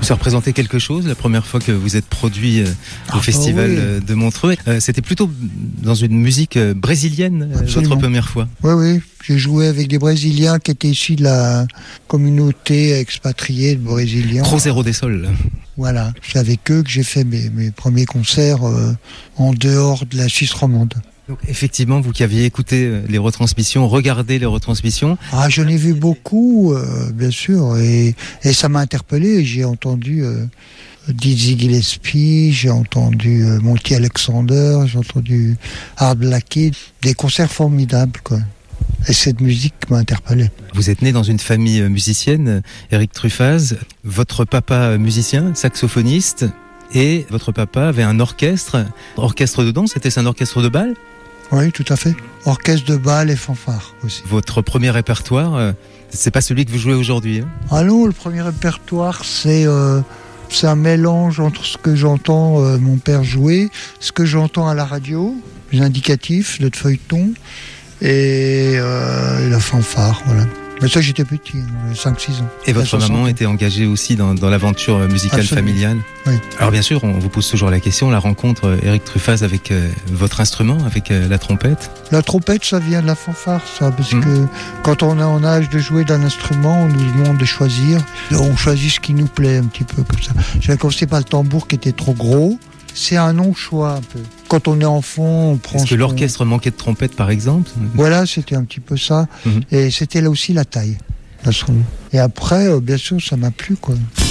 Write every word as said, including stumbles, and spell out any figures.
Ça représentait quelque chose la première fois que vous êtes produit euh, au ah, festival bah oui. de Montreux. Euh, c'était plutôt dans une musique euh, brésilienne, euh, votre première fois. Oui, oui. J'ai joué avec des Brésiliens qui étaient issus de la communauté expatriée de Brésiliens. Cruzeiro des Sols. Voilà. C'est avec eux que j'ai fait mes, mes premiers concerts euh, en dehors de la Suisse romande. Donc, effectivement, vous qui aviez écouté les retransmissions, regardé les retransmissions. Ah, j'en ai vu beaucoup, euh, bien sûr, et, et ça m'a interpellé. J'ai entendu euh, Dizzy Gillespie, j'ai entendu euh, Monty Alexander, j'ai entendu Art Blakey, des concerts formidables, quoi. Et cette musique m'a interpellé. Vous êtes né dans une famille musicienne, Éric Truffaz. Votre papa musicien, saxophoniste, et votre papa avait un orchestre, orchestre de danse. C'était un orchestre de bal ? Oui, tout à fait. Orchestre de bal et fanfare aussi. Votre premier répertoire, euh, c'est pas celui que vous jouez aujourd'hui, hein ? Ah non, le premier répertoire, c'est, euh, c'est un mélange entre ce que j'entends euh, mon père jouer, ce que j'entends à la radio, les indicatifs, le feuilleton, et euh, la fanfare, voilà. Mais ça, j'étais petit, cinq six ans. Et votre maman était engagée aussi dans, dans l'aventure musicale Absolument. familiale. Oui. Alors bien sûr, on vous pose toujours la question, la rencontre Éric Truffaz avec euh, votre instrument, avec euh, la trompette. La trompette, ça vient de la fanfare, ça, parce mmh. que quand on est en âge de jouer d'un instrument, on nous demande de choisir. On choisit ce qui nous plaît, un petit peu comme ça. J'avais commencé par le tambour qui était trop gros. C'est un non-choix un peu. Quand on est enfant, on prend... Est-ce que l'orchestre manquait de trompette, par exemple ? Voilà, c'était un petit peu ça. Mmh. Et c'était là aussi la taille. Et après, euh, bien sûr, ça m'a plu, quoi.